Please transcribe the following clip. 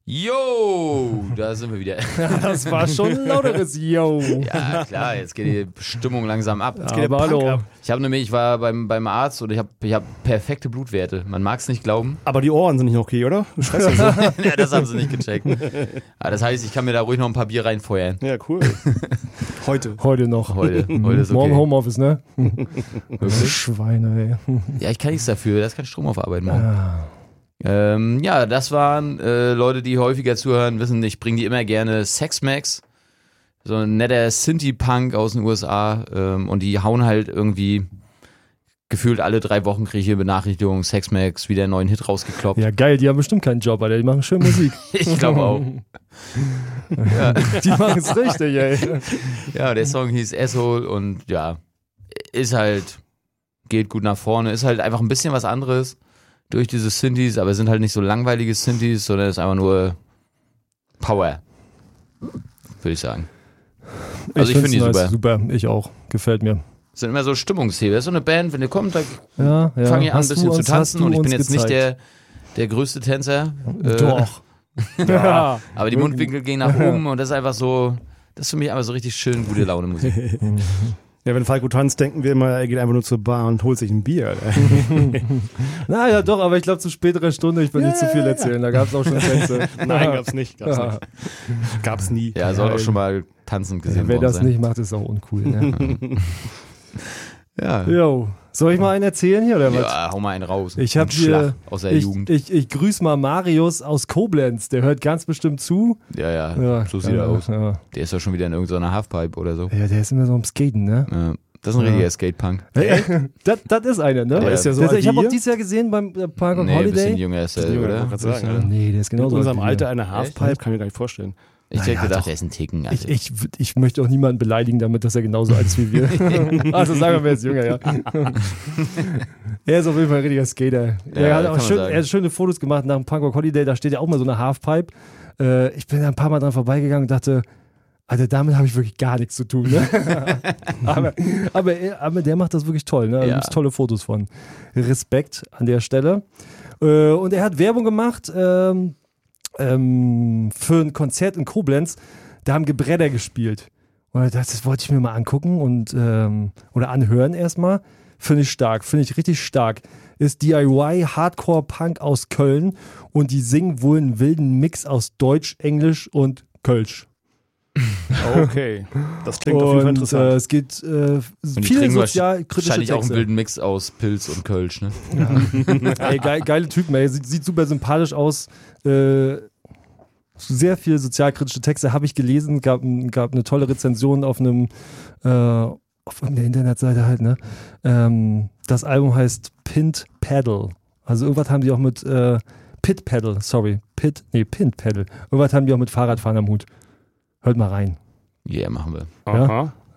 Yo, da sind wir wieder. Das war schon ein lauteres Yo. Ja, klar, jetzt geht die Stimmung langsam ab. Jetzt geht der Punk ab. Ich war beim Arzt und ich hab perfekte Blutwerte. Man mag es nicht glauben. Aber die Ohren sind nicht okay, oder? Du schreist ja so. Ja, das haben sie nicht gecheckt. Aber das heißt, ich kann mir da ruhig noch ein paar Bier reinfeuern. Ja, cool. Heute noch. Heute ist okay. Morgen Homeoffice, ne? Wirklich? Schweine, ey. Ja, ich kann nichts dafür. Da ist kein Strom auf Arbeit morgen. Ja, das waren Leute, die häufiger zuhören, wissen, ich bringe die immer gerne Sex-Max. So ein netter Synthie-Punk aus den USA. Und die hauen halt irgendwie gefühlt alle 3 Wochen kriege ich hier Benachrichtigungen, Sex-Max, wieder einen neuen Hit rausgekloppt. Ja, geil, die haben bestimmt keinen Job, Alter. Die machen schön Musik. Ich glaube auch. Ja. Die machen es richtig, ey. Ja, der Song hieß Asshole und ja, ist halt, geht gut nach vorne, ist halt einfach ein bisschen was anderes durch diese Synthes, aber es sind halt nicht so langweilige Synthes, sondern es ist einfach nur Power, würde ich sagen. Also ich finde die nice. super. Super, ich auch. Gefällt mir. Sind immer so Stimmungsheber. Das ist so eine Band, wenn ihr kommt, da fange ich an, ein bisschen zu tanzen und ich bin jetzt nicht der größte Tänzer. Doch. Ja, aber die Mundwinkel gehen nach oben und das ist einfach so, das ist für mich einfach so richtig schön gute Laune Musik. Ja, wenn Falco tanzt, denken wir immer, er geht einfach nur zur Bar und holt sich ein Bier. Naja, doch, aber ich glaube zu späterer Stunde, ich will nicht zu viel erzählen, da gab es auch schon Tänze. Nein, gab's nicht. Gab's nie. Ja, soll auch schon mal tanzend gesehen wer worden das sein. nicht macht, ist auch uncool. Ne? Ja. Jo. Soll ich mal einen erzählen hier oder was? Ja, hau mal einen raus. Ich habe hier aus der Jugend. Ich grüße mal Marius aus Koblenz, der hört ganz bestimmt zu. Ja, so sieht er aus. Ja. Der ist doch schon wieder in irgendeiner Halfpipe oder so. Ja, der ist immer so am Skaten, ne? Ja, das ist ein richtiger Skatepunk. Das ist einer, ne? Der ist ja so alt ich wie habe auch ihr? dieses Jahr gesehen beim Park on Nee, ein bisschen Holiday. jünger ist er, Jünger, oder? wollte gerade sagen, ja. Nee, der ist In genauso unserem alt wie Alter eine Halfpipe, kann ich mir gar nicht vorstellen. Ich hätte Naja, gedacht, doch. der ist ein Ticken. Also. Ich möchte auch niemanden beleidigen damit, dass er genauso alt ist wie wir. Also sagen wir jetzt jünger, ja. Er ist auf jeden Fall ein richtiger Skater. Ja, Er hat kann auch man hat schöne Fotos gemacht nach dem Punk Rock Holiday, da steht ja auch mal so eine Halfpipe. Ich bin da ein paar Mal dran vorbeigegangen und dachte, Alter, damit habe ich wirklich gar nichts zu tun. Ne? aber der macht das wirklich toll. Ne? Da gibt es tolle Fotos von. Respekt an der Stelle. Und er hat Werbung gemacht für ein Konzert in Koblenz. Da haben Gebretter gespielt. Und das wollte ich mir mal angucken und oder anhören erstmal. Finde ich stark, finde ich richtig stark. Ist DIY Hardcore Punk aus Köln und die singen wohl einen wilden Mix aus Deutsch, Englisch und Kölsch. Okay, das klingt auf jeden Fall interessant. Es geht Und die viele trinken sozialkritische wahrscheinlich auch einen Texte. wilden Mix aus Pilz und Kölsch, ne? Ja. Ey, geile Typen, ey. Sieht super sympathisch aus. Sehr viele sozialkritische Texte habe ich gelesen. Gab eine tolle Rezension auf irgendeiner Internetseite halt, ne? Das Album heißt Pint Pedal. Also irgendwas haben die auch mit Pit Pedal. Irgendwas haben die auch mit Fahrradfahren am Hut. Hört mal rein. Yeah, machen wir. Aha.